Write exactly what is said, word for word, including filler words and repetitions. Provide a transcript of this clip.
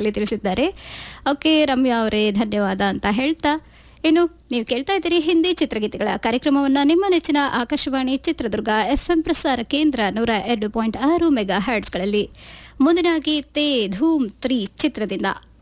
ಫೇಸ್ಬುಕ್ಕಲ್ಲಿ ತಿಳಿಸಿದ್ದಾರೆ. ಓಕೆ ರಮ್ಯಾ ಅವರೇ ಧನ್ಯವಾದ ಅಂತ ಹೇಳ್ತಾ, ಇನ್ನು ನೀವು ಕೇಳ್ತಾ ಇದ್ದೀರಿ ಹಿಂದಿ ಚಿತ್ರಗೀತೆಗಳ ಕಾರ್ಯಕ್ರಮವನ್ನು ನಿಮ್ಮ ನೆಚ್ಚಿನ ಆಕಾಶವಾಣಿ ಚಿತ್ರದುರ್ಗ ಎಫ್ಎಂ ಪ್ರಸಾರ ಕೇಂದ್ರ ನೂರ ಎರಡು ಪಾಯಿಂಟ್ ಆರು ಮೆಗಾ ಹರ್ಟ್ಸ್ಗಳಲ್ಲಿ. ಮುಂದಿನ ಗೀತೆ ಧೂಮ್ ತ್ರೀ ಚಿತ್ರದಿಂದ